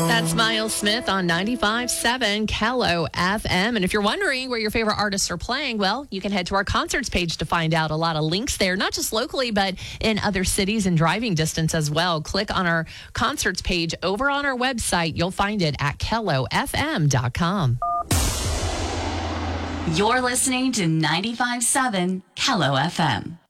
That's Miles Smith on 95.7 Kello FM. And if you're wondering where your favorite artists are playing, well, you can head to our concerts page to find out. A lot of links there, not just locally, but in other cities and driving distance as well. Click on our concerts page over on our website. You'll find it at KelloFM.com. You're listening to 95.7 Kello FM.